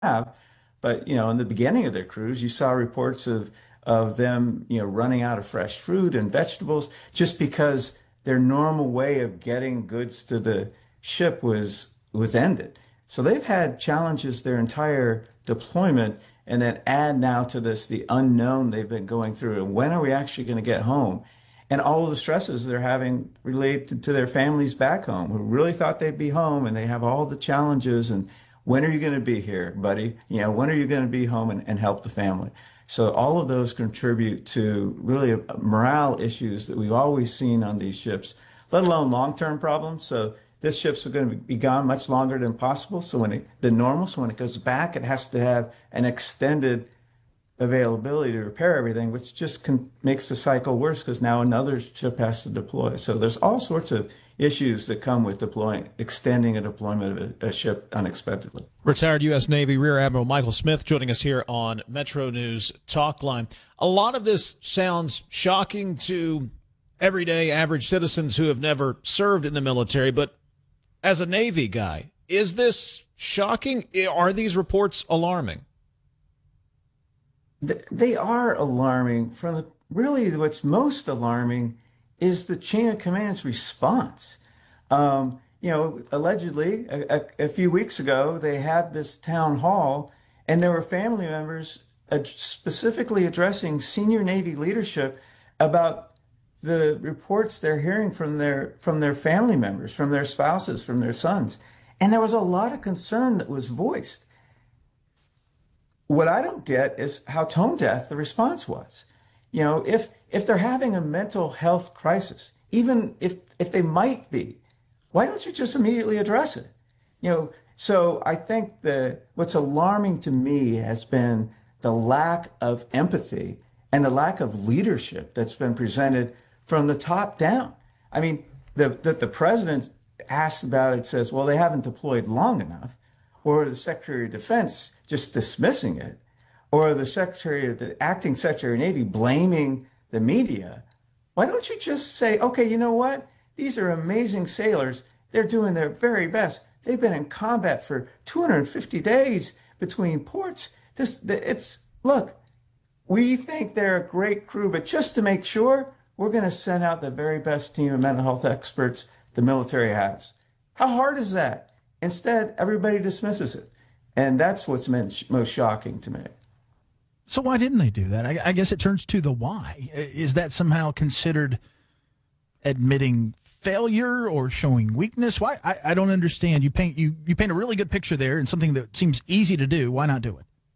have. But, in the beginning of their cruise, you saw reports of them, running out of fresh fruit and vegetables just because their normal way of getting goods to the ship was ended. So they've had challenges their entire deployment, and then add now to this the unknown they've been going through. And when are we actually going to get home? And all of the stresses they're having related to their families back home who really thought they'd be home, and they have all the challenges. And when are you going to be here, buddy? When are you going to be home and help the family? So all of those contribute to really morale issues that we've always seen on these ships, let alone long-term problems. So this ship's going to be gone much longer than possible. So than normal. So when it goes back, it has to have an extended availability to repair everything, which just makes the cycle worse because now another ship has to deploy. So there's all sorts of issues that come with extending a deployment of a ship unexpectedly. Retired U.S. Navy Rear Admiral Michael Smith joining us here on Metro News Talk Line. A lot of this sounds shocking to everyday average citizens who have never served in the military, but as a Navy guy, is this shocking? Are these reports alarming? They are alarming. Really, what's most alarming is the chain of command's response. Allegedly, a few weeks ago, they had this town hall, and there were family members specifically addressing senior Navy leadership about the reports they're hearing from their family members, from their spouses, from their sons. And there was a lot of concern that was voiced. What I don't get is how tone deaf the response was. If they're having a mental health crisis, even if they might be, why don't you just immediately address it? So I think what's alarming to me has been the lack of empathy and the lack of leadership that's been presented from the top down. I mean, the president asked about it, says, well, they haven't deployed long enough, or the Secretary of Defense just dismissing it, or the acting Secretary of Navy blaming the media. Why don't you just say, okay, you know what? These are amazing sailors. They're doing their very best. They've been in combat for 250 days between ports. Look, we think they're a great crew, but just to make sure, we're going to send out the very best team of mental health experts the military has. How hard is that? Instead, everybody dismisses it. And that's what's most shocking to me. So why didn't they do that? I guess it turns to the why. Is that somehow considered admitting failure or showing weakness? Why? I don't understand. You paint a really good picture there and something that seems easy to do. Why not do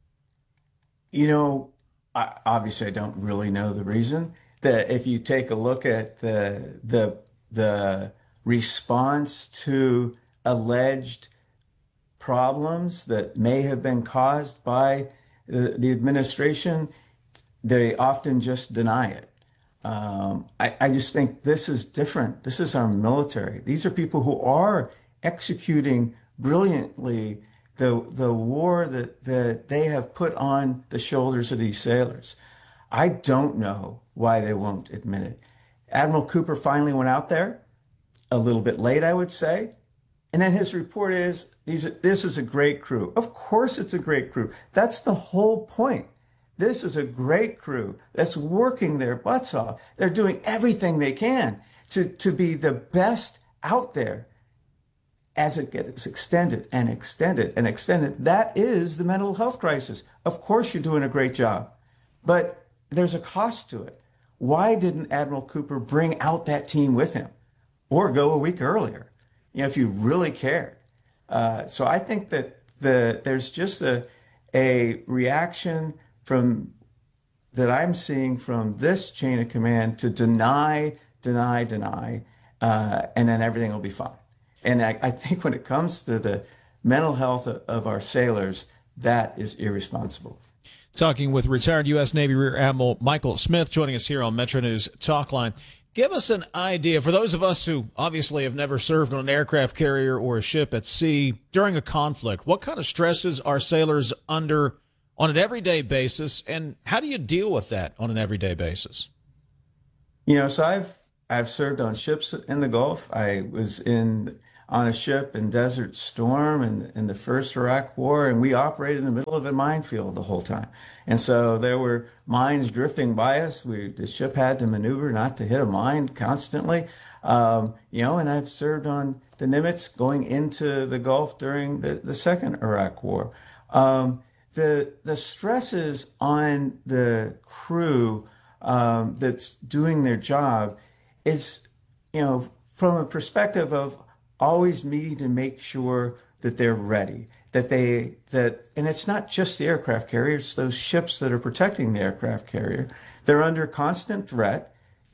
it? Obviously I don't really know the reason. That if you take a look at the response to alleged problems that may have been caused by the administration, they often just deny it. I just think this is different. This is our military. These are people who are executing brilliantly the war that they have put on the shoulders of these sailors. I don't know why they won't admit it. Admiral Cooper finally went out there, a little bit late, I would say. And then his report is, this is a great crew. Of course it's a great crew. That's the whole point. This is a great crew that's working their butts off. They're doing everything they can to be the best out there as it gets extended and extended and extended. That is the mental health crisis. Of course you're doing a great job, but there's a cost to it. Why didn't Admiral Cooper bring out that team with him or go a week earlier? If you really cared. So I think that there's just a reaction that I'm seeing from this chain of command to deny, and then everything will be fine. And I think when it comes to the mental health of our sailors, that is irresponsible. Talking with retired U.S. Navy Rear Admiral Michael Smith, joining us here on Metro News Talk Line. Give us an idea, for those of us who obviously have never served on an aircraft carrier or a ship at sea during a conflict, what kind of stresses are sailors under on an everyday basis, and how do you deal with that on an everyday basis? So I've served on ships in the Gulf. I was in on a ship in Desert Storm in the first Iraq War, and we operated in the middle of a minefield the whole time. And so there were mines drifting by us. The ship had to maneuver not to hit a mine constantly. And I've served on the Nimitz going into the Gulf during the second Iraq War. The stresses on the crew that's doing their job is, from a perspective of always needing to make sure that they're ready, and it's not just the aircraft carrier, it's those ships that are protecting the aircraft carrier. They're under constant threat.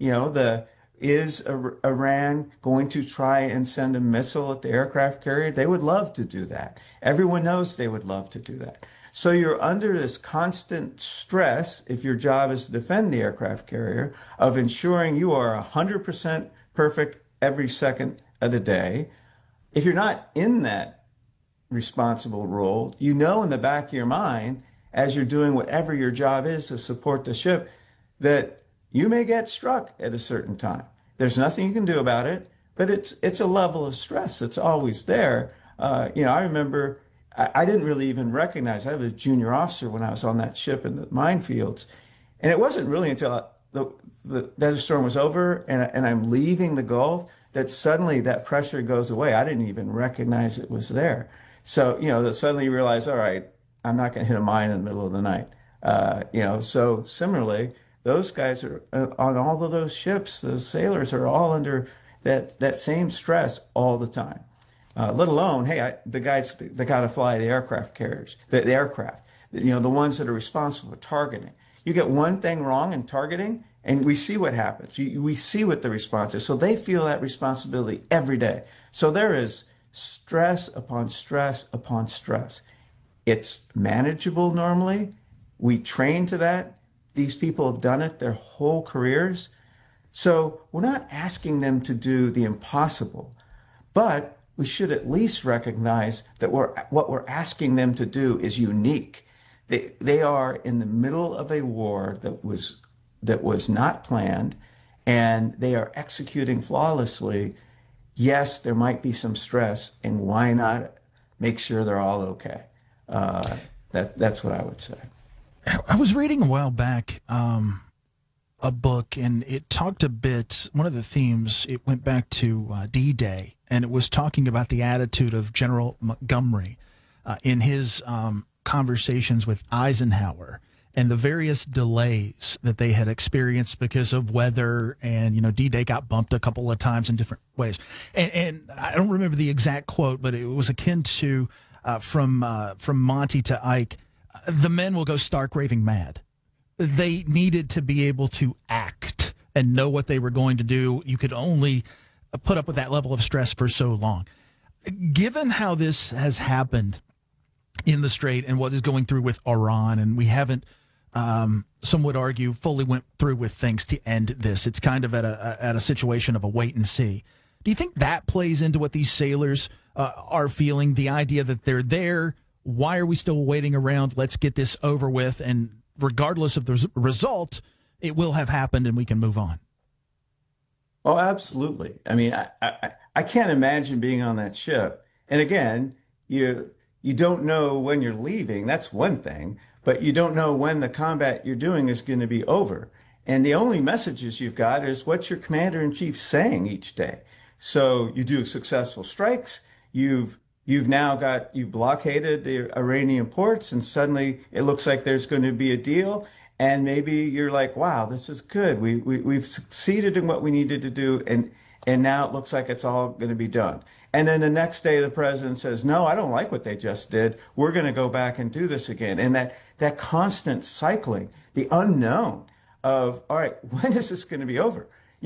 Is Iran going to try and send a missile at the aircraft carrier? They would love to do that. Everyone knows they would love to do that. So you're under this constant stress, if your job is to defend the aircraft carrier, of ensuring you are 100% perfect every second of the day. If you're not in that responsible role, in the back of your mind, as you're doing whatever your job is to support the ship, that you may get struck at a certain time. There's nothing you can do about it, but it's a level of stress that's always there. I remember I didn't really even recognize, I was a junior officer when I was on that ship in the minefields. And it wasn't really until the Desert Storm was over and I'm leaving the Gulf that suddenly that pressure goes away. I didn't even recognize it was there. So, that suddenly you realize, all right, I'm not going to hit a mine in the middle of the night. So similarly, those guys are on all of those ships, those sailors are all under that same stress all the time. Let alone, hey, the guys that got to fly the aircraft carriers, the aircraft, the ones that are responsible for targeting. You get one thing wrong in targeting, and we see what happens. We see what the response is. So they feel that responsibility every day. So there is stress upon stress upon stress. It's manageable normally. We train to that. These people have done it their whole careers. So we're not asking them to do the impossible, but we should at least recognize that what we're asking them to do is unique. They are in the middle of a war that was not planned, and they are executing flawlessly. Yes, there might be some stress, and why not make sure they're all okay? That's what I would say. I was reading a while back a book, and it talked a bit, one of the themes, it went back to D-Day, and it was talking about the attitude of General Montgomery in his conversations with Eisenhower and the various delays that they had experienced because of weather, and, D-Day got bumped a couple of times in different ways. And I don't remember the exact quote, but it was akin to, from Monty to Ike, the men will go stark raving mad. They needed to be able to act and know what they were going to do. You could only put up with that level of stress for so long. Given how this has happened in the Strait and what is going through with Iran, and we haven't, some would argue, fully went through with things to end this. It's kind of at a situation of a wait and see. Do you think that plays into what these sailors are feeling? The idea that they're there, why are we still waiting around? Let's get this over with, and regardless of the result, it will have happened and we can move on. Oh, absolutely. I mean, I can't imagine being on that ship. And again, you don't know when you're leaving. That's one thing, but you don't know when the combat you're doing is going to be over. And the only messages you've got is what your commander-in-chief saying each day. So you do successful strikes. You've blockaded the Iranian ports, and suddenly it looks like there's going to be a deal. And maybe you're like, wow, this is good. We've succeeded in what we needed to do. And now it looks like it's all going to be done. And then the next day the president says, no, I don't like what they just did. We're going to go back and do this again. And that constant cycling, the unknown of, all right, when is this going to be over?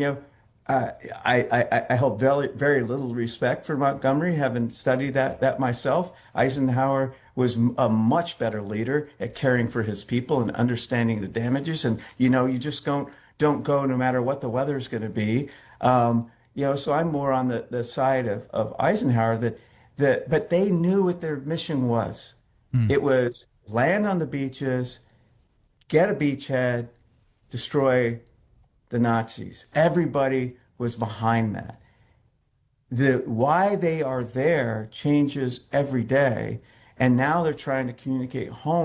I hold very, very little respect for Montgomery, having studied that myself. Eisenhower was a much better leader at caring for his people and understanding the damages. And, you just don't go no matter what the weather is going to be. So I'm more on the side of Eisenhower but they knew what their mission was. It was land on the beaches, get a beachhead, destroy the Nazis. Everybody was behind that. the why they are there changes every day. And now they're trying to communicate home